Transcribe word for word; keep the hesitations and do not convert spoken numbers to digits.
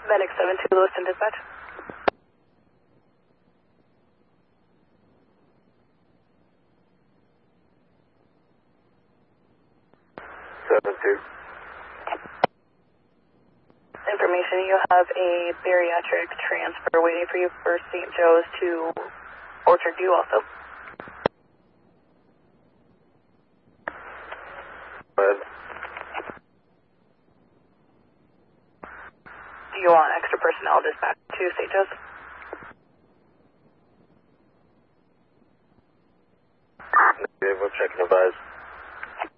Medic seven two, Lewiston Dispatch. seven two. Information, you have a bariatric transfer waiting for you for Saint Joe's to Orchard View also. Go ahead. Do you want extra personnel dispatch to Saint Joe's? Negative, we'll check and advise.